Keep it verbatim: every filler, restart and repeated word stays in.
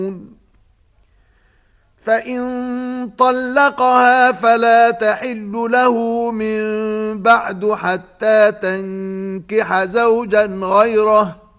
فإن طلقها فلا تحل له من بعد حتى تنكح زوجا غيره